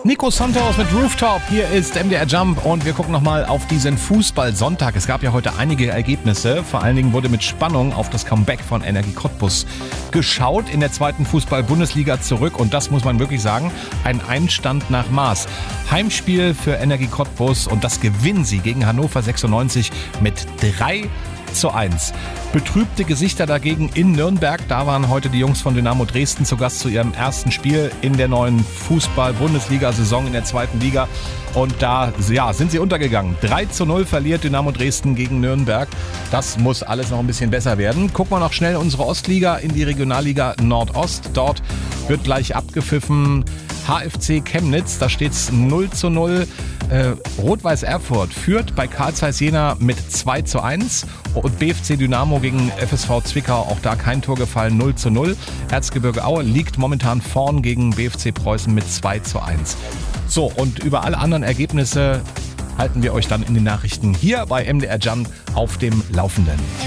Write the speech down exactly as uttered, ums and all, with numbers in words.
Nico Santos mit Rooftop, hier ist M D R Jump und wir gucken nochmal auf diesen Fußball-Sonntag. Es gab ja heute einige Ergebnisse, vor allen Dingen wurde mit Spannung auf das Comeback von Energie Cottbus geschaut, in der zweiten Fußball-Bundesliga zurück und das muss man wirklich sagen, ein Einstand nach Maß. Heimspiel für Energie Cottbus und das gewinnen sie gegen Hannover sechsundneunzig mit drei zu eins. Betrübte Gesichter dagegen in Nürnberg. Da waren heute die Jungs von Dynamo Dresden zu Gast zu ihrem ersten Spiel in der neuen Fußball-Bundesliga-Saison in der zweiten Liga. Und da ja, sind sie untergegangen. drei zu null verliert Dynamo Dresden gegen Nürnberg. Das muss alles noch ein bisschen besser werden. Gucken wir noch schnell unsere Ostliga in die Regionalliga Nordost. Dort wird gleich abgepfiffen. H F C Chemnitz, da steht's null zu null. Äh, Rot-Weiß Erfurt führt bei Carl Zeiss Jena mit zwei zu eins und B F C Dynamo gegen F S V Zwickau, auch da kein Tor gefallen, null zu null. Erzgebirge Aue liegt momentan vorn gegen B F C Preußen mit zwei zu eins. So, und über alle anderen Ergebnisse halten wir euch dann in den Nachrichten hier bei M D R Jump auf dem Laufenden.